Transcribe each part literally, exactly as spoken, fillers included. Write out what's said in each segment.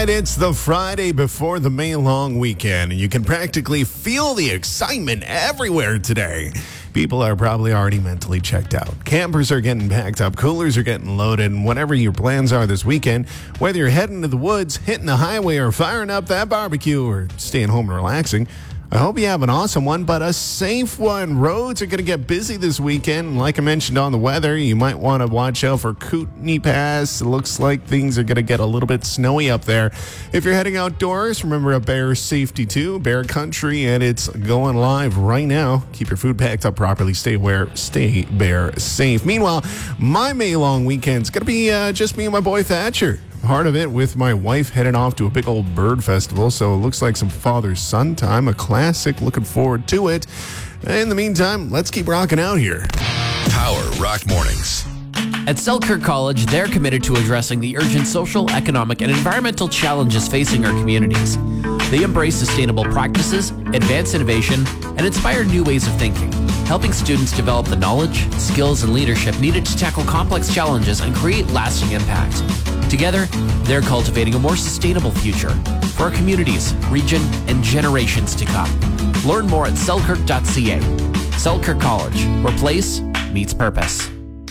right, it's the Friday before the May long weekend, and you can practically feel the excitement everywhere today. People are probably already mentally checked out. Campers are getting packed up, coolers are getting loaded, and whatever your plans are this weekend, whether you're heading to the woods, hitting the highway, or firing up that barbecue, or staying home and relaxing, I hope you have an awesome one, but a safe one. Roads are going to get busy this weekend. Like I mentioned on the weather, you might want to watch out for Kootenai Pass. It looks like things are going to get a little bit snowy up there. If you're heading outdoors, remember a bear safety too, Bear Country, and it's going live right now. Keep your food packed up properly. Stay aware, stay bear safe. Meanwhile, my May long weekend's going to be uh, just me and my boy Thatcher. Part of it with my wife heading off to a big old bird festival, so it looks like some father-son time, a classic. Looking forward to it. In the meantime, let's keep rocking out here. Power Rock Mornings. At Selkirk College, they're committed to addressing the urgent social, economic, and environmental challenges facing our communities. They embrace sustainable practices, advance innovation, and inspire new ways of thinking, helping students develop the knowledge, skills, and leadership needed to tackle complex challenges and create lasting impact. Together, they're cultivating a more sustainable future for our communities, region, and generations to come. Learn more at selkirk dot c a. Selkirk College, where place meets purpose.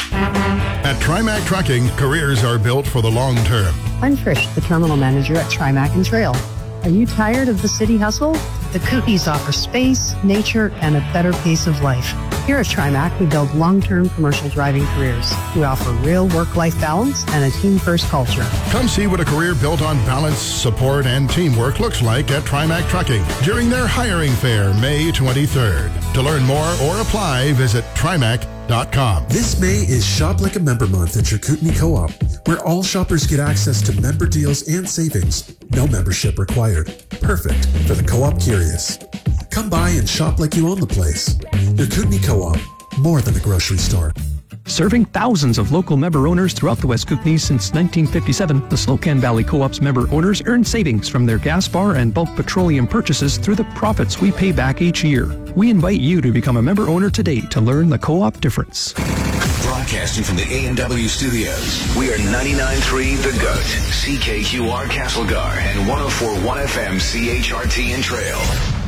At TriMac Trucking, careers are built for the long term. I'm Trish, the terminal manager at TriMac and Trail. Are you tired of the city hustle? The Kootenays offer space, nature, and a better pace of life. Here at TriMac, we build long-term commercial driving careers. We offer real work-life balance and a team-first culture. Come see what a career built on balance, support, and teamwork looks like at TriMac Trucking during their hiring fair, May twenty-third. To learn more or apply, visit trimac dot com. This May is Shop Like a Member Month at your Kootenai Co-op, where all shoppers get access to member deals and savings. No membership required. Perfect for the co-op curious. Come by and shop like you own the place. Your Kootenai Co-op, more than a grocery store. Serving thousands of local member owners throughout the West Kootenays since nineteen fifty-seven, the Slocan Valley Co-op's member owners earn savings from their gas bar and bulk petroleum purchases through the profits we pay back each year. We invite you to become a member owner today to learn the co-op difference. Broadcasting from the A and W studios, we are ninety-nine point three The Goat, C K Q R Castlegar, and one oh four point one F M C H R T in Trail.